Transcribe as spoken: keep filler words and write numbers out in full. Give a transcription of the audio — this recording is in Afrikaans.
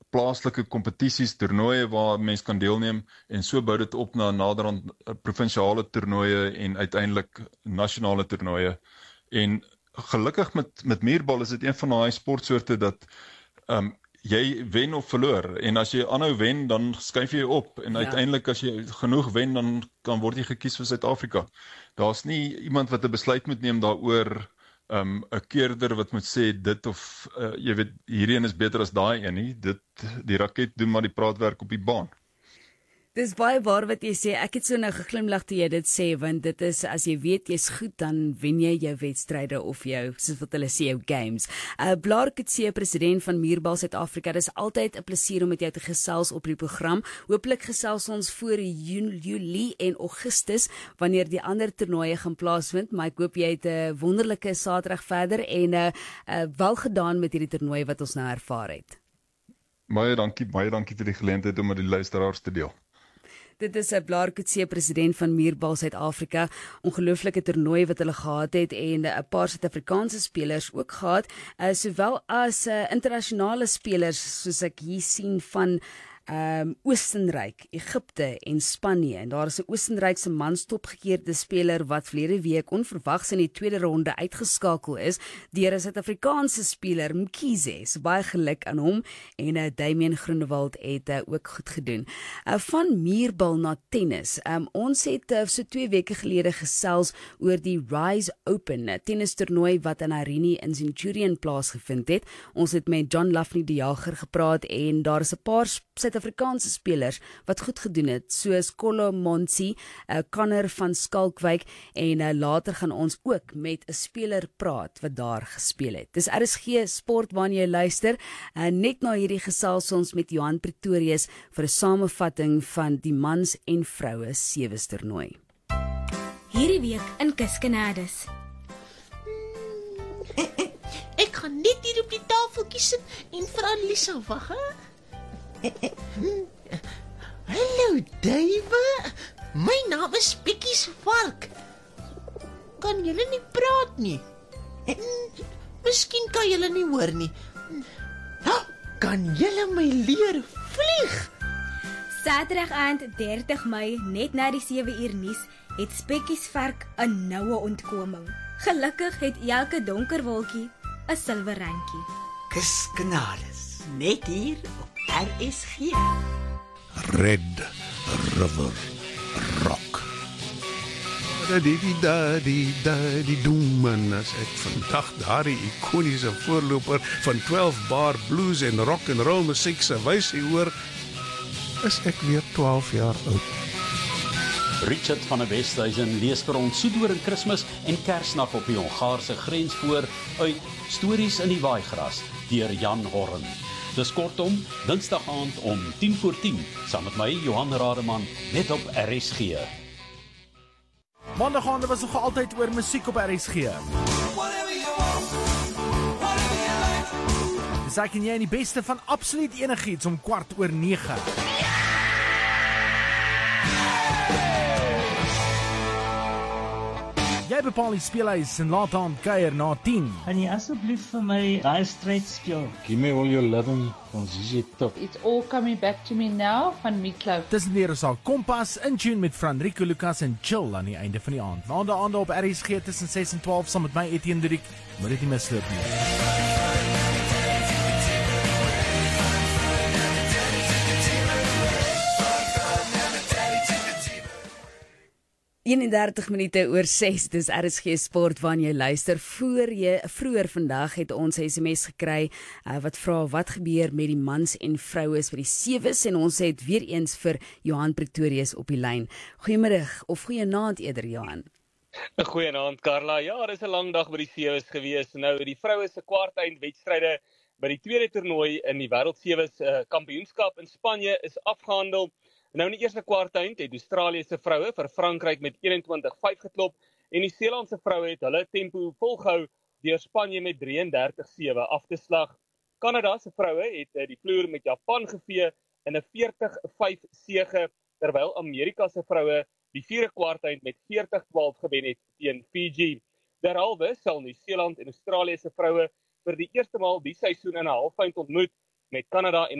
plaaslike kompetisies, toernooie waar mense kan deelneem, en so bou dit op na naderhand provinsiale toernooie en uiteindelik nasionale toernooie. En gelukkig met, met muurbal is dit een van daai sportsoorte dat um, jy wen of verloor, en as jy aanhou wen, dan skuif jy op, en ja. uiteindelik as jy genoeg wen, dan kan word jy gekies vir Suid-Afrika. Daar's nie iemand wat 'n besluit moet neem daaroor, um, 'n keurder wat moet sê, dit of, uh, jy weet, hierdie een is beter as daai een nie, dit, die raket doen maar die praatwerk op die baan. Dis baie waar wat jy sê. Ek het so nou geglimlag toe jy dit sê, want dit is, as jy weet jy's goed, dan wen jy jou wedstryde of jou, soos wat hulle sê, jou games. Uh, Blaar Coetzee, president van Muurbal Suid-Afrika, dis altyd 'n plesier om met jou te gesels op die program. Hooplik gesels ons voor Julie en Augustus, wanneer die ander toernooie gaan plaasvind, maar ek hoop jy het 'n wonderlike Saterdag verder, en uh, uh, wel gedaan met hierdie toernooi wat ons nou ervaar het. Baie dankie, baie dankie vir die geleentheid om met die luisteraars te deel. Dit is 'n Blaar Coetzee, president van Muurbal Suid-Afrika. Ongelooflike toernooi wat hulle gehad het, en 'n paar Suid-Afrikaanse spelers ook gehad, uh, sowel as uh, internasionale spelers, soos ek hier sien van Um, Oostenryk, Egipte en Spanje. En daar is 'n Oostenrykse mans topgekeerde speler wat verlede week onverwags in die tweede ronde uitgeskakel is deur 'n Suid-Afrikaanse speler, Mkhize. So baie geluk aan hom, en uh, Damian Groenewald het uh, ook goed gedoen. Uh, van muurbal na tennis. Um, ons het uh, so twee weke gelede gesels oor die Rise Open, 'n tennistoernooi wat in Arini in Centurion plaasgevind het. Ons het met John Lafney die Jager gepraat, en daar is 'n paar Suid-Afrikaanse spelers wat goed gedoen het, soos Kolo Monsi, uh, Connor van Skalkwyk, en uh, later gaan ons ook met 'n speler praat wat daar gespeel het. Dis R S G Sport waarna jy luister. Uh, net na hierdie gesels ons met Johan Pretorius vir 'n samevatting van die mans en vroue sewees toernooi. Hierdie week in Kuskenades. Ek gaan net hier op die tafeltjie sit en vir Annelise wag, hè? Hallo, Dave. My naam is Pikkie se vark. Kan julle nie praat nie? Miskien kan julle nie hoor nie. Kan julle my leer vlieg? Saterdag aand dertig Mei, net na die sewe uur nuus, het Spekkies vark 'n noue ontkoming. Gelukkig het elke donker wolkie 'n silwer randjie. Kuskenades, net hier op R S G. Red River Rock. Da-di-di-da-di-da-di doem, en as ek vandag daardie ikoniese voorloper van twaalf bar blues en rock and roll musiek se wysie hoor, is ek weer twaalf jaar oud. Richard van der Westhuizen lees vir ons Soedoor en Kersfees en Kersnag op die Hongaarse grens voor uit Stories in die Waaigras deur Jan Horn. Dis kortom, Dinsdag aand om tien voor tien, saam met my, Johan Rademan, net op R S G. Maandag aande was nog altyd oor musiek op R S G. Dis ek en jy in die beste van absoluut enigiets om kwart oor nege. Jy bepaal die speelhuis en laat aan kuier na tien. Kan jy asseblief vir my daai stryd speel? Give me all your loving van Z Z Top. It's all coming back to me now van Meatloaf. Tussen die is al Kompas in tune met Franrico Lucas en Chill aan die einde van die aand. Maande aande op R S G tussen ses en twaalf saam met my Etienne Duriek. Moet dit nie misloop nie. eenendertig minute oor ses, dis R S G Sport waarna jy luister. Voor jy, vroeër vandag het ons 'n S M S gekry uh, wat vra wat gebeur met die mans en vroues by die sewes, en ons het weer eens vir Johan Pretorius op die lyn. Goeiemiddag of goeienaand eerder, Johan. Goeienaand, Carla. Ja, dis 'n lang dag by die sewes gewees. Nou die vroue se kwartfinale by die tweede toernooi in die wêreldsewes uh, kampioenskap in Spanje is afgehandel. Nou in die eerste kwartfinale het Australië se vroue vir Frankryk met eenentwintig vyf geklop en die Nieu-Seeland se vroue het hulle tempo volgehou deur Spanje met drie en dertig sewe af te slag. Kanada se vroue het die vloer met Japan gevee in 'n veertig vyf sege, terwyl Amerika se vroue die vierde kwartfinale met veertig twaalf gewen het teen Fiji. Derhalwe sal Nieu-Seeland en Australië se vroue vir die eerste maal die seisoen in 'n halffinale ontmoet met Kanada en